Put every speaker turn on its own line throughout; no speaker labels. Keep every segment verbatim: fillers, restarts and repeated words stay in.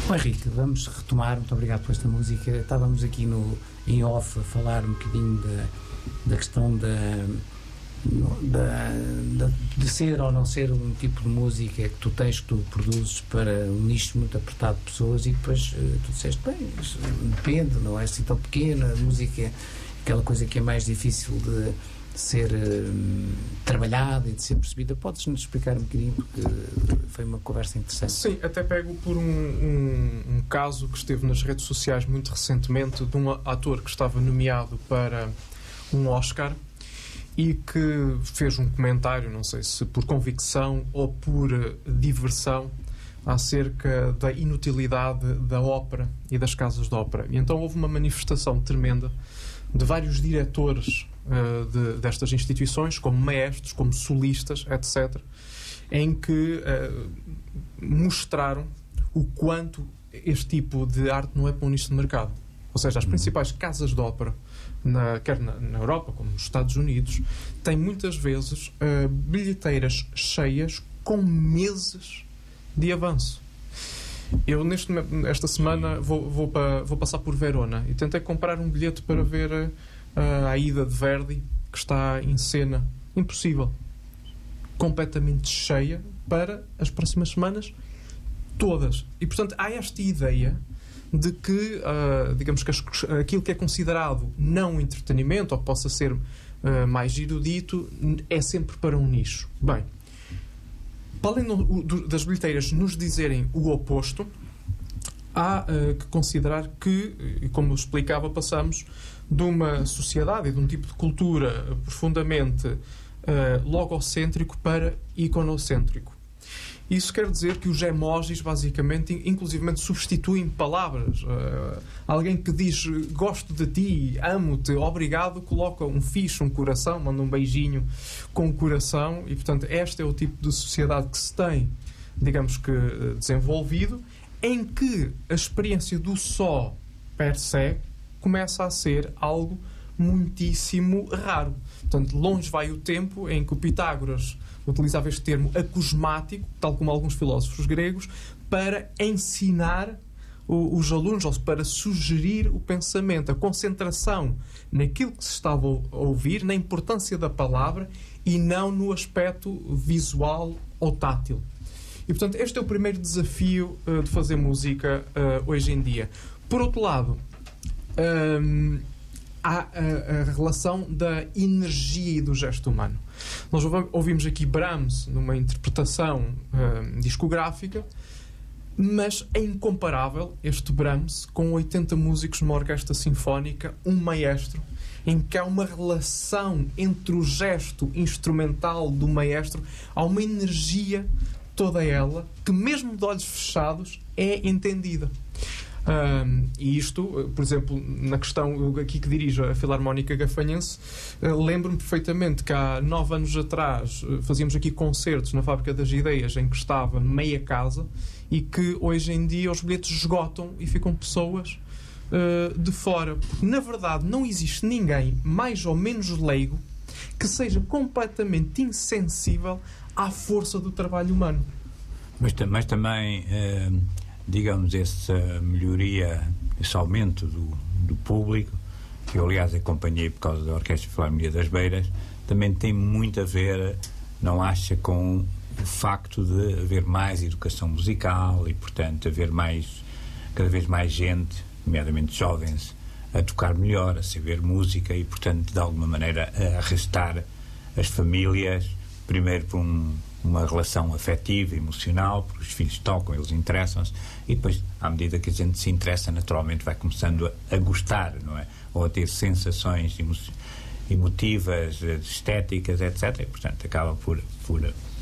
Bom, Henrique, vamos retomar, muito obrigado por esta música. Estávamos aqui no, em off a falar um bocadinho da, da questão da, da, da, de ser ou não ser um tipo de música que tu tens, que tu produzes para um nicho muito apertado de pessoas, e depois tu disseste, bem, depende, não é assim tão pequena, a música é aquela coisa que é mais difícil de ser uh, trabalhada e de ser percebida. Podes-nos explicar um bocadinho, porque foi uma conversa interessante.
Sim, até pego por um, um, um caso que esteve nas redes sociais muito recentemente, de um ator que estava nomeado para um Oscar e que fez um comentário, não sei se por convicção ou por diversão, acerca da inutilidade da ópera e das casas de ópera. E então houve uma manifestação tremenda de vários diretores uh, de, destas instituições, como maestros, como solistas, etcétera, em que uh, mostraram o quanto este tipo de arte não é para um nicho de mercado. Ou seja, as principais casas de ópera, na, quer na, na Europa como nos Estados Unidos, têm muitas vezes uh, bilheteiras cheias com meses de avanço. Eu, neste, esta semana, vou, vou, pa, vou passar por Verona e tentei comprar um bilhete para ver uh, a Aida de Verdi, que está em cena. Impossível. Completamente cheia para as próximas semanas todas. E, portanto, há esta ideia de que, uh, digamos que as, aquilo que é considerado não entretenimento, ou que possa ser uh, mais erudito, é sempre para um nicho. Bem, para além do, do, das bilheteiras nos dizerem o oposto, há uh, que considerar que, como eu explicava, passamos de uma sociedade e de um tipo de cultura profundamente uh, logocêntrico para iconocêntrico. Isso quer dizer que os emojis, basicamente, inclusivamente substituem palavras. Uh, alguém que diz gosto de ti, amo-te, obrigado, coloca um fixe, um coração, manda um beijinho com um coração. E, portanto, este é o tipo de sociedade que se tem, digamos que, desenvolvido, em que a experiência do só, per se, começa a ser algo muitíssimo raro. Portanto, longe vai o tempo em que o Pitágoras utilizava este termo acusmático, tal como alguns filósofos gregos, para ensinar o, os alunos, ou para sugerir o pensamento, a concentração naquilo que se estava a ouvir, na importância da palavra e não no aspecto visual ou tátil. E, portanto, este é o primeiro desafio uh, de fazer música uh, hoje em dia. Por outro lado, um, há a, a relação da energia e do gesto humano. Nós ouvimos aqui Brahms numa interpretação uh, discográfica, mas é incomparável este Brahms com oitenta músicos numa orquestra sinfónica, um maestro, em que há uma relação entre o gesto instrumental do maestro, há uma energia toda ela que, mesmo de olhos fechados, é entendida. Um, e isto, por exemplo, na questão aqui que dirijo a Filarmónica Gafanhense, uh, lembro-me perfeitamente que há nove anos atrás uh, fazíamos aqui concertos na Fábrica das Ideias em que estava meia casa, e que hoje em dia os bilhetes esgotam e ficam pessoas uh, de fora, porque na verdade não existe ninguém mais ou menos leigo que seja completamente insensível à força do trabalho humano.
Mas, mas também uh... digamos, essa melhoria, esse aumento do, do público, que eu, aliás, acompanhei por causa da Orquestra Filarmonia das Beiras, também tem muito a ver, não acha, com o facto de haver mais educação musical e, portanto, haver mais, cada vez mais gente, nomeadamente jovens, a tocar melhor, a saber música e, portanto, de alguma maneira, a arrastar as famílias, primeiro por um uma relação afetiva, emocional, porque os filhos tocam, eles interessam-se, e depois, à medida que a gente se interessa, naturalmente vai começando a, a gostar, não é? Ou a ter sensações emo emotivas, estéticas, etcétera. E, portanto, acaba por, por,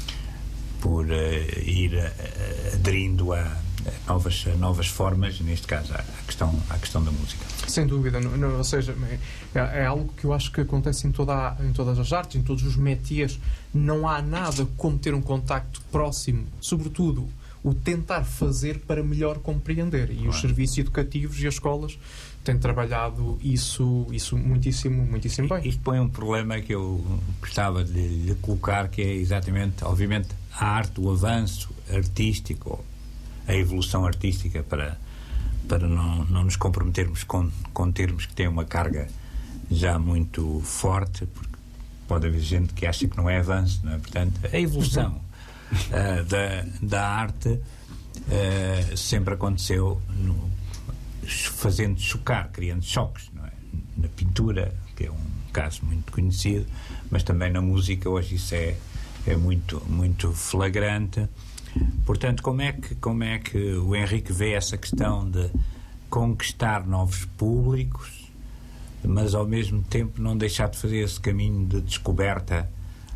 por uh, ir uh, aderindo a, a, novas, a novas formas, neste caso, à questão, à questão da música.
Sem dúvida, não, não, ou seja, é, é algo que eu acho que acontece em, toda a, em todas as artes, em todos os métiers. Não há nada como ter um contacto próximo, sobretudo o tentar fazer para melhor compreender. E claro, os serviços educativos e as escolas têm trabalhado isso, isso muitíssimo, muitíssimo bem.
Isto põe um problema que eu gostava de, de colocar, que é exatamente, obviamente, a arte, o avanço artístico a evolução artística para, para não, não nos comprometermos com, com termos que têm uma carga já muito forte, porque pode haver gente que acha que não é avanço, não é? Portanto, a evolução uh, da, da arte uh, sempre aconteceu no, fazendo chocar, criando choques, não é? Na pintura, que é um caso muito conhecido, mas também na música hoje isso é, é muito, muito flagrante. Portanto, como é que, como é que o Henrique vê essa questão de conquistar novos públicos, mas ao mesmo tempo não deixar de fazer esse caminho de descoberta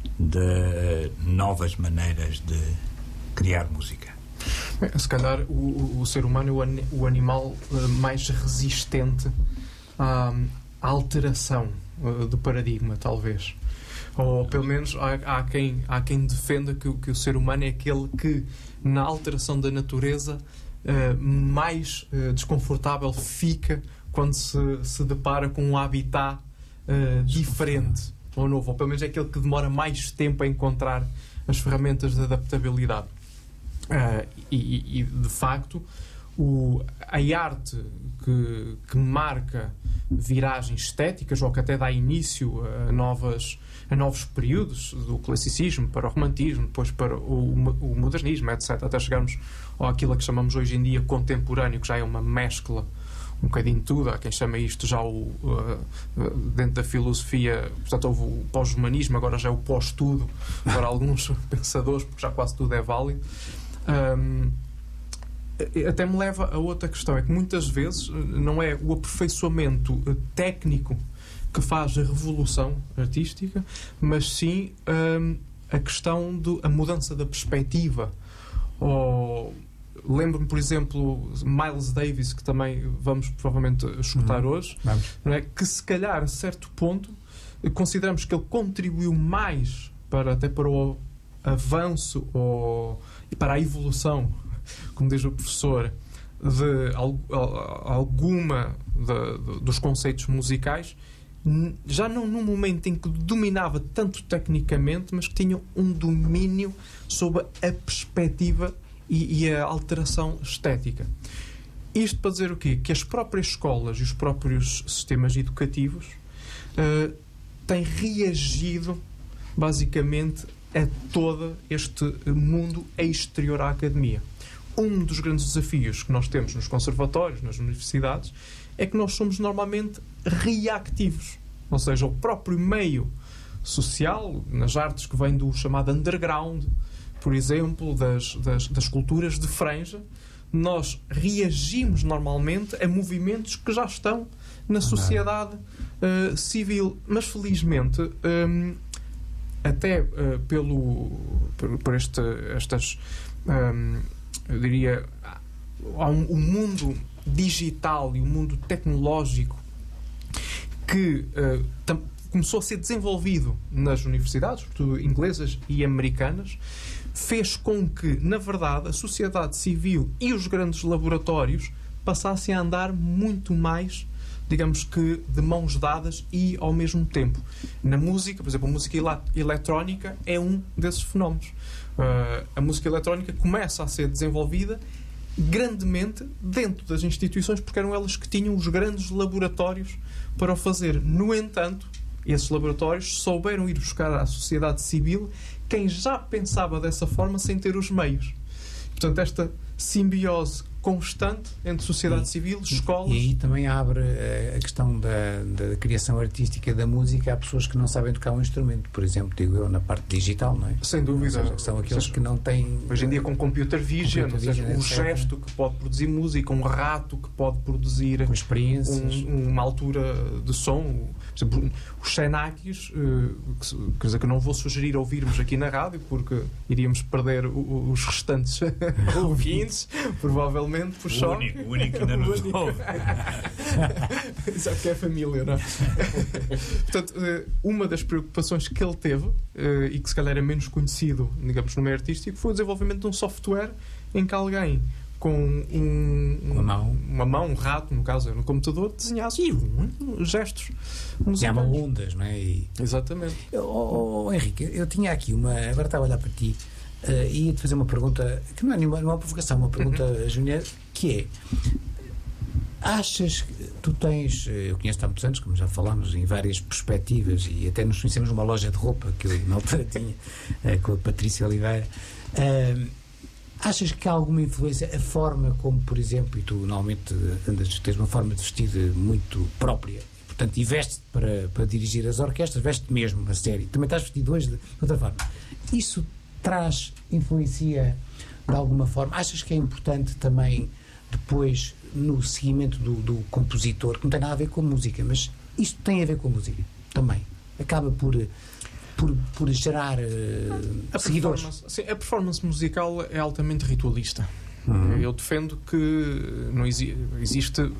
de novas maneiras de criar música?
Bem, se calhar o, o ser humano é o, an, o animal uh, mais resistente à, à alteração uh, do paradigma, talvez. Ou pelo menos há, há, quem, há quem defenda que, que o ser humano é aquele que, na alteração da natureza, uh, mais uh, desconfortável fica quando se, se depara com um habitat uh, diferente ou novo, ou pelo menos é aquele que demora mais tempo a encontrar as ferramentas de adaptabilidade. Uh, e, e, de facto, o, a arte que, que marca viragens estéticas, ou que até dá início a, novas, a novos períodos, do classicismo para o romantismo, depois para o, o modernismo, etcétera, até chegarmos àquilo que chamamos hoje em dia contemporâneo, que já é uma mescla um bocadinho tudo. Há quem chama isto já o, uh, dentro da filosofia, portanto houve o pós-humanismo, agora já é o pós-tudo para alguns pensadores, porque já quase tudo é válido. Um, até me leva a outra questão, é que muitas vezes não é o aperfeiçoamento técnico que faz a revolução artística, mas sim um, a questão da mudança da perspectiva. Ou lembro-me, por exemplo, Miles Davis, que também vamos provavelmente escutar uhum. hoje, não é? Que se calhar a certo ponto consideramos que ele contribuiu mais para, até para o avanço ou, e para a evolução, como diz o professor, de alguma de, de, dos conceitos musicais, já não num momento em que dominava tanto tecnicamente, mas que tinha um domínio sobre a perspectiva e, e a alteração estética. Isto para dizer o quê? Que as próprias escolas e os próprios sistemas educativos uh, têm reagido basicamente a todo este mundo exterior à academia. Um dos grandes desafios que nós temos nos conservatórios, nas universidades, é que nós somos normalmente reactivos. Ou seja, o próprio meio social, nas artes que vem do chamado underground, por exemplo, das, das, das culturas de franja, nós reagimos normalmente a movimentos que já estão na sociedade uh, civil. Mas, felizmente, um, até uh, pelo, por, por este, estas... Um, eu diria, há um, um mundo digital e um mundo tecnológico que uh, tam, começou a ser desenvolvido nas universidades, sobretudo inglesas e americanas, fez com que, na verdade, a sociedade civil e os grandes laboratórios passassem a andar muito mais, digamos que, de mãos dadas e ao mesmo tempo. Na música, por exemplo, a música eletrónica é um desses fenómenos. Uh, a música eletrónica começa a ser desenvolvida grandemente dentro das instituições, porque eram elas que tinham os grandes laboratórios para o fazer. No entanto, esses laboratórios souberam ir buscar à sociedade civil quem já pensava dessa forma sem ter os meios. Portanto, esta simbiose constante entre sociedade e, civil, escolas...
E aí também abre a questão da, da criação artística da música a pessoas que não sabem tocar um instrumento, por exemplo, digo eu, na parte digital, não é?
Sem dúvida.
Seja, são aqueles seja, que não têm...
Hoje em dia com computer vision, computer vision ou seja, um gesto que pode produzir música, um rato que pode produzir...
Com experiências.
Um, uma altura de som. Por exemplo, os Xenáquios, quer dizer, que não vou sugerir ouvirmos aqui na rádio, porque iríamos perder o, os restantes ouvintes, provavelmente. Por
o, único, o único que ainda nos ouve.
Já que é família, não é? Portanto, uma das preocupações que ele teve, e que se calhar é menos conhecido, digamos, no meio artístico, foi o desenvolvimento de um software em que alguém com um,
uma, mão.
uma mão, um rato, no caso, no computador, desenhasse e um, gestos
musicais. Ondas, não é? E...
Exatamente.
Oh, oh, oh, Henrique, eu tinha aqui uma... Agora estava a olhar para ti. uh, ia-te fazer uma pergunta que não é nenhuma, não é uma provocação, uma pergunta, uhum. Júnior, que é: achas que tu tens, eu conheço-te há muitos anos, como já falámos, em várias perspectivas, e até nos conhecemos numa loja de roupa que eu na altura tinha uh, com a Patrícia Oliveira. Uh, achas que há alguma influência a forma como, por exemplo, e tu normalmente andas, tens uma forma de vestir muito própria, portanto, e veste para, para dirigir as orquestras, veste mesmo a sério, também estás vestido hoje de, de outra forma, isso traz, influencia de alguma forma? Achas que é importante também depois no seguimento do, do compositor, que não tem nada a ver com música, mas isto tem a ver com a música também, acaba por por, por gerar uh,
a
seguidores?
Performance, sim, a performance musical é altamente ritualista.
Uhum.
Eu defendo que não exi- existe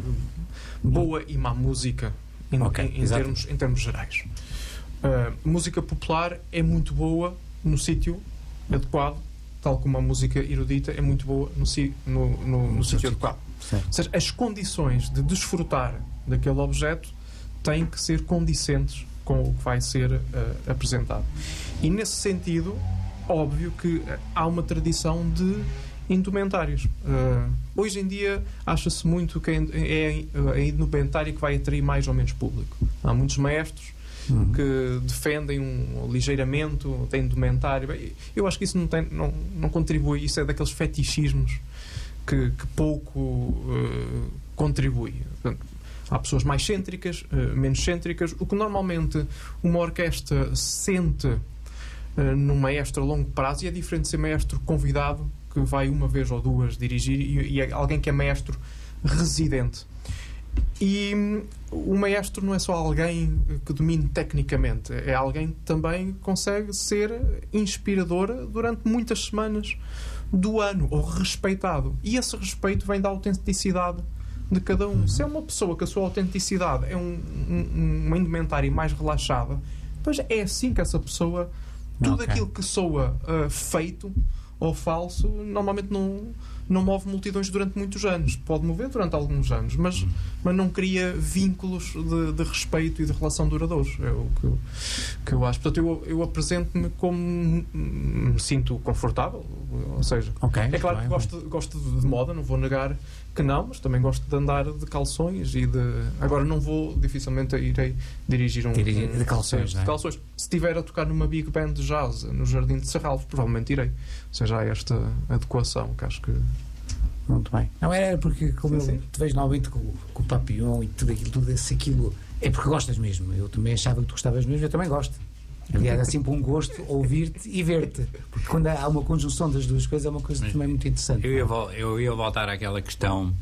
boa e má música em,
okay,
em, em, termos, em termos gerais. Uh, música popular é muito boa no sítio adequado, tal como a música erudita é muito boa no, si, no, no, no sítio adequado.
Certo.
Ou seja, as condições de desfrutar daquele objeto têm que ser condicentes com o que vai ser uh, apresentado. E nesse sentido, óbvio que há uma tradição de indumentários. Uh, hoje em dia acha-se muito que é a indumentária que vai atrair mais ou menos público. Há muitos maestros uhum. que defendem um ligeiramento da indumentária. Eu acho que isso não, tem, não, não contribui. Isso é daqueles fetichismos que, que pouco uh, contribui. Portanto, há pessoas mais cêntricas, uh, menos cêntricas. O que normalmente uma orquestra sente uh, num maestro a longo prazo, e é diferente de ser maestro convidado, que vai uma vez ou duas dirigir, e, e é alguém que é maestro residente. E hum, o maestro não é só alguém que domine tecnicamente, é alguém que também consegue ser inspirador durante muitas semanas do ano, ou respeitado. E esse respeito vem da autenticidade de cada um. Se é uma pessoa que a sua autenticidade é um, um, uma indumentária mais relaxada, pois é assim que essa pessoa, tudo okay. aquilo que soa uh, feito ou falso, normalmente não, não move multidões durante muitos anos. Pode mover durante alguns anos, mas, mas não cria vínculos de, de respeito e de relação duradouros. É o que, que eu acho. Portanto, eu, eu apresento-me como me sinto confortável. Ou seja,
okay,
é claro
bem,
que gosto, gosto de moda, não vou negar que não, mas também gosto de andar de calções e de... Agora não vou, dificilmente irei dirigir um...
Dirigir
um
de calções,
de
não é?
calções. Se estiver a tocar numa big band de jazz no Jardim de Serralves, provavelmente irei. Ou seja, há esta adequação que acho que...
Muito bem. Não era porque, como
sim,
eu
sim.
te vejo normalmente com, com o Papillon e tudo aquilo, tudo esse, aquilo, é porque gostas mesmo. Eu também achava que tu gostavas mesmo, eu também gosto. Aliás, é sempre um gosto ouvir-te e ver-te, porque quando há uma conjunção das duas coisas é uma coisa também muito interessante.
Eu ia, vol- eu ia voltar àquela questão,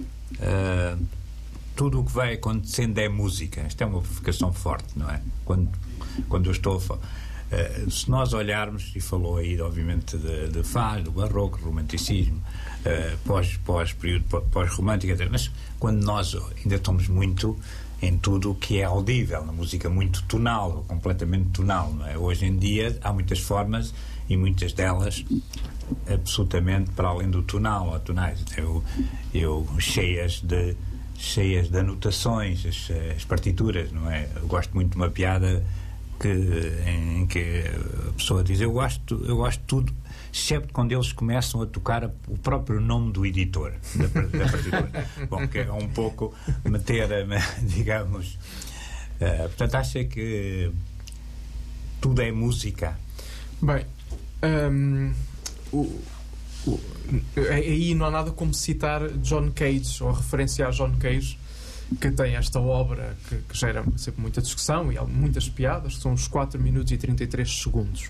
uh, tudo o que vai acontecendo é música. Esta é uma provocação forte, não é? Quando, quando eu estou a falar, uh, se nós olharmos, e falou aí obviamente de, de Fado, do barroco, do romanticismo, uh, pós, pós período pós-romântico, mas quando nós ainda estamos muito em tudo o que é audível, na música muito tonal, completamente tonal, não é? Hoje em dia há muitas formas e muitas delas absolutamente para além do tonal, ou tonais. Eu, eu cheias de cheias de anotações, as, as partituras, não é? Eu gosto muito de uma piada que, em, em que a pessoa diz: eu gosto, eu gosto de tudo, excepto quando eles começam a tocar o próprio nome do editor da, da partitura. Bom, que é um pouco meter, digamos, uh, portanto, acha que tudo é música?
Bem, um, o, o, aí não há nada como citar John Cage, ou referenciar John Cage, que tem esta obra que, que gera sempre muita discussão e há muitas piadas, que são os quatro minutos e trinta e três segundos.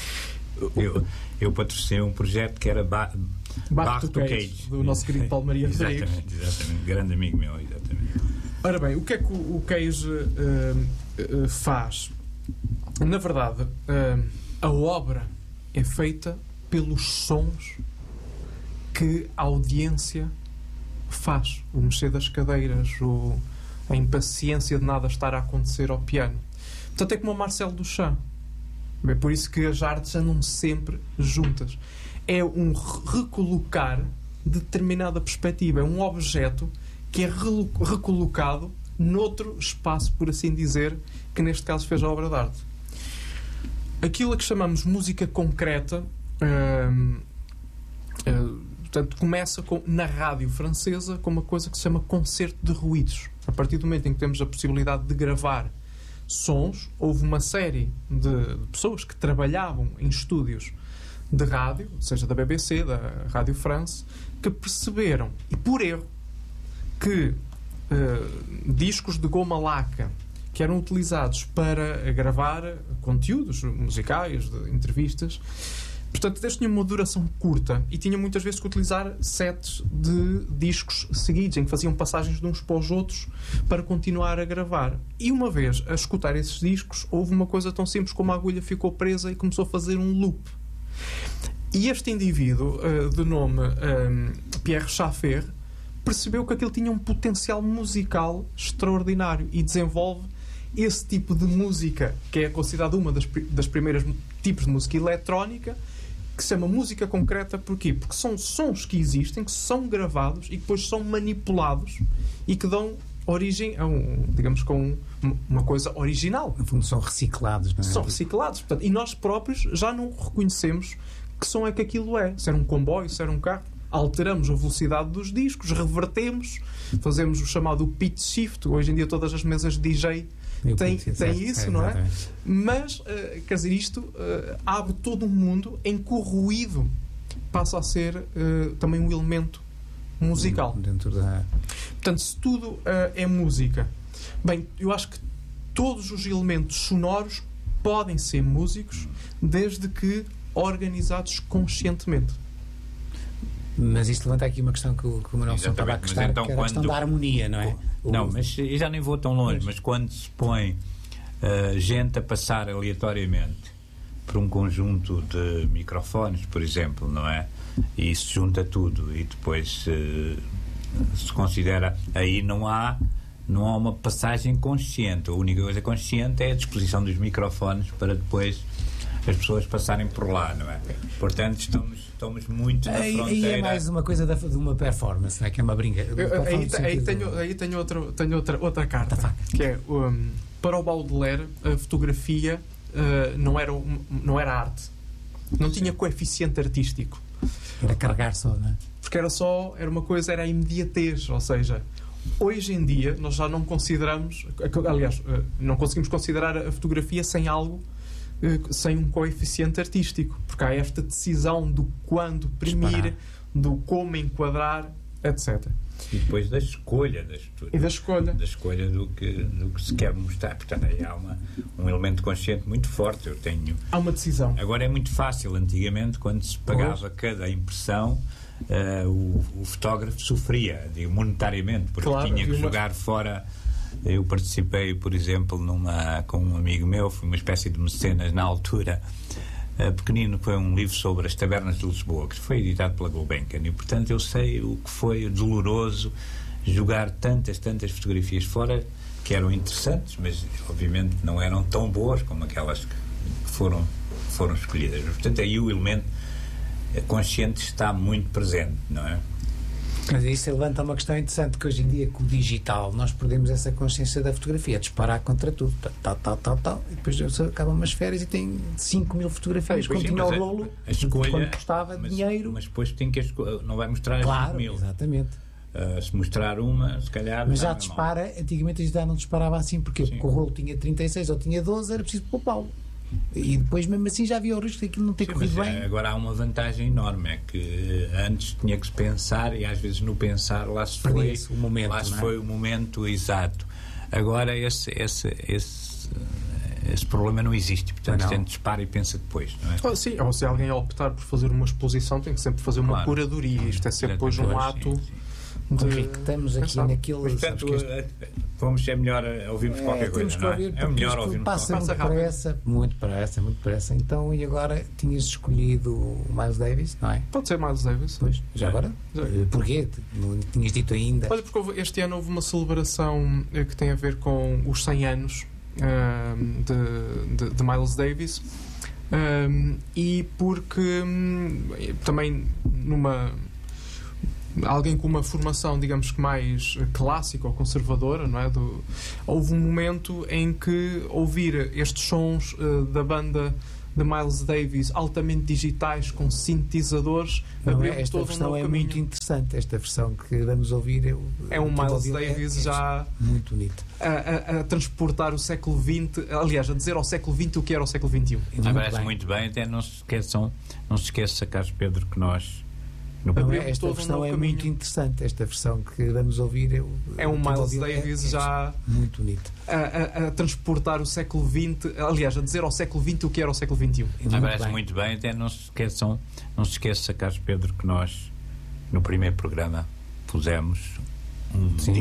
Eu, eu patrocinei um projeto que era ba-
Barto Cage, Cage, do nosso querido Paulo Maria Rodrigues.
Exatamente, exatamente, grande amigo meu, exatamente.
Ora bem, o que é que o, o Cage uh, uh, faz? Na verdade, uh, a obra é feita pelos sons que a audiência faz. O mexer das cadeiras, o, a impaciência de nada estar a acontecer ao piano. Portanto, é como o Marcel Duchamp. É por isso que as artes andam sempre juntas. É um recolocar de determinada perspectiva. É um objeto que é recolocado noutro espaço, por assim dizer, que neste caso fez a obra de arte. Aquilo a que chamamos música concreta Um, uh, portanto, começa com, na rádio francesa com uma coisa que se chama concerto de ruídos. A partir do momento em que temos a possibilidade de gravar sons, houve uma série de pessoas que trabalhavam em estúdios de rádio, seja da B B C, da Rádio France, que perceberam, e por erro, que uh, discos de goma laca que eram utilizados para gravar conteúdos musicais, de entrevistas, portanto, desde tinham uma duração curta e tinham muitas vezes que utilizar sets de discos seguidos, em que faziam passagens de uns para os outros para continuar a gravar. E uma vez a escutar esses discos, houve uma coisa tão simples como a agulha ficou presa e começou a fazer um loop. E este indivíduo, uh, de nome um, Pierre Schaeffer, percebeu que aquilo tinha um potencial musical extraordinário e desenvolve esse tipo de música, que é considerada uma das, das primeiras tipos de música eletrónica, que se chama música concreta. Porquê? Porque são sons que existem, que são gravados e que depois são manipulados e que dão origem a um, digamos, com uma coisa original.
No fundo, são reciclados, não é?
São reciclados, portanto, e nós próprios já não reconhecemos que som é que aquilo é. Se era um comboio, se era um carro. Alteramos a velocidade dos discos, revertemos, fazemos o chamado pitch shift. Hoje em dia todas as mesas de D J têm, têm isso, é, não é? Mas, uh, quer dizer, isto uh, abre todo um mundo em que o ruído passa a ser uh, também um elemento musical.
Dentro da...
Portanto, se tudo uh, é música, bem, eu acho que todos os elementos sonoros podem ser músicos, desde que organizados conscientemente.
Mas isto levanta aqui uma questão que o, que o Manuel estava a questão,
então,
que era a questão
quando...
da harmonia, não é? O...
Não, mas eu já nem vou tão longe, mas, mas quando se põe uh, gente a passar aleatoriamente por um conjunto de microfones, por exemplo, não é? E se junta tudo e depois uh, se considera, aí não há não há uma passagem consciente. A única coisa consciente é a disposição dos microfones para depois as pessoas passarem por lá, não é? Portanto, estamos, estamos muito na
aí,
fronteira.
Aí é mais uma coisa da, de uma performance, não é? Que é uma brinca.
Aí, aí, tenho, aí tenho, outro, tenho outra, outra carta, que é, um, para o Baudelaire, a fotografia uh, não, era, um, não era arte. Não tinha coeficiente artístico.
Era carregar só, não é?
Porque era só, era uma coisa, era a imediatez, ou seja, hoje em dia nós já não consideramos, aliás, não conseguimos considerar a fotografia sem algo, sem um coeficiente artístico, porque há esta decisão do quando imprimir, do como enquadrar, etcétera.
E depois da escolha das,
e da escolha
da escolha do que, do que se quer mostrar. Portanto, aí há uma, um elemento consciente muito forte. Eu tenho...
Há uma decisão.
Agora é muito fácil. Antigamente, quando se pagava pois. cada impressão, uh, o, o fotógrafo sofria, digo, monetariamente, porque claro, tinha que uma... jogar fora. Eu participei, por exemplo, numa, com um amigo meu, foi uma espécie de mecenas na altura, uh, pequenino, foi um livro sobre as tabernas de Lisboa, que foi editado pela Gulbenkian, e portanto eu sei o que foi doloroso jogar tantas, tantas fotografias fora, que eram interessantes, mas obviamente não eram tão boas como aquelas que foram, foram escolhidas. Portanto, aí o elemento consciente está muito presente, não é?
Mas isso levanta uma questão interessante, que hoje em dia, com o digital, nós perdemos essa consciência da fotografia, disparar contra tudo, tal, tal, tal, tal, e depois acabam umas férias e tem cinco mil fotografias,
pois
continua
sim,
o rolo,
a escolha,
quando custava
mas,
dinheiro.
Mas depois tem que não vai mostrar as
claro,
cinco mil.
Exatamente.
Uh, se mostrar uma, se calhar.
Mas já dispara, mal. Antigamente já não disparava assim, porque, porque o rolo tinha trinta e seis ou tinha doze, era preciso poupá-lo. E depois, mesmo assim, já havia o risco de aquilo não ter Sim, corrido bem.
Agora há uma vantagem enorme, é que antes tinha que se pensar, e às vezes no pensar lá se foi
o momento,
lá se
é?
foi o momento exato. Agora esse, esse, esse, esse problema não existe, portanto a gente dispara e pensa depois, não é?
Oh, sim, ou se alguém optar por fazer uma exposição, tem que sempre fazer uma claro. curadoria. Isto é sempre depois um ato.
Sim, sim.
De... Henrique, estamos aqui Pensava. naquele.
Portanto, este... vamos é melhor ouvirmos é, qualquer coisa. Não é?
Ouvir,
é melhor ouvirmos
passa muito pressa, muito pressa, muito pressa. Então, e agora tinhas escolhido o Miles Davis, não é?
Pode ser Miles Davis.
Pois, já é. agora? Já. Porquê? Não tinhas dito ainda?
Olha, porque este ano houve uma celebração que tem a ver com os cem anos uh, de, de, de Miles Davis. Um, e porque um, também numa. Alguém com uma formação, digamos que mais clássica ou conservadora, não é? Do, houve um momento em que ouvir estes sons uh, da banda de Miles Davis, altamente digitais, com sintetizadores,
Não,
abriu
esta
todo um
versão
novo
é
caminho.
muito interessante. Esta versão que vamos ouvir eu,
É um
eu tive a
Miles
ouvir,
Davis
é, é
já
muito bonito.
a, a- a transportar o século vinte, aliás, a dizer ao século vinte o que era o século vinte e um.
E
Ah,
muito
parece
bem.
muito bem, até não se esqueçam, não se esqueça, Carlos Pedro, que nós no
Não,
abriu
esta
todo um
versão
novo
é
caminho.
muito interessante. Esta versão que vamos ouvir eu,
É um
eu tive a
Miles
ouvir, é,
Davis
é
já
muito bonito.
a, a- a transportar o século vinte, aliás, a dizer ao século vinte o que era o século vinte e um.
E
Ah,
muito
parece
bem.
muito bem, até não se esqueçam, não se esqueça, Carlos Pedro, que nós no primeiro programa pusemos um
Sim.